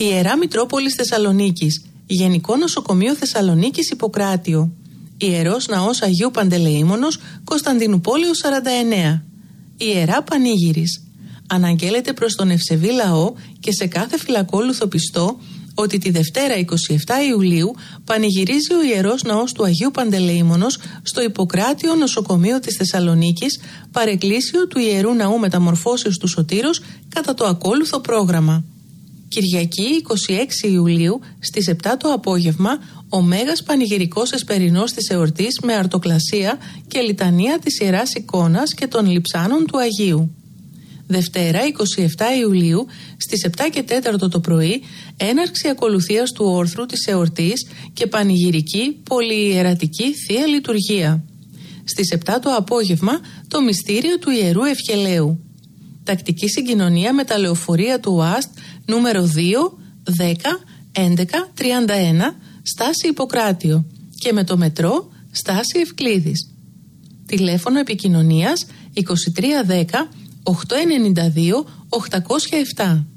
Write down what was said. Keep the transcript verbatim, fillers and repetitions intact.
Ιερά Μητρόπολης Θεσσαλονίκης, Γενικό Νοσοκομείο Θεσσαλονίκης Ιπποκράτιο, Ιερός Ναός Αγίου Παντελεήμονος Κωνσταντινουπόλεως σαράντα εννέα, Ιερά Πανήγυρης. Αναγγέλλεται προς τον ευσεβή λαό και σε κάθε φυλακόλουθο πιστό ότι τη Δευτέρα εικοστή εβδόμη Ιουλίου πανηγυρίζει ο Ιερός Ναός του Αγίου Παντελεήμονος στο Ιπποκράτιο Νοσοκομείο της Θεσσαλονίκης, παρεκκλήσιο του Ιερού Ναού Μεταμορφώσεως του Σωτήρος, κατά το ακόλουθο πρόγραμμα. Κυριακή εικοστή έκτη Ιουλίου στις επτά το απόγευμα, ο Μέγας Πανηγυρικός Εσπερινός της εορτής με αρτοκλασία και λιτανία της Ιεράς Εικόνας και των λειψάνων του Αγίου. Δευτέρα εικοστή εβδόμη Ιουλίου στις επτά και τέσσερα το πρωί, έναρξη ακολουθίας του όρθρου της εορτής και πανηγυρική πολυιερατική Θεία Λειτουργία. Στις επτά το απόγευμα, το μυστήριο του Ιερού Ευχελαίου. Τακτική συγκοινωνία με τα λεωφορεία του ΟΑΣΤ νούμερο δύο, δέκα, έντεκα, τριάντα ένα, στάση Ιπποκράτιο, και με το μετρό στάση Ευκλήδης. Τηλέφωνο επικοινωνίας είκοσι τρία δέκα οκτακόσια ενενήντα δύο οχτακόσια επτά.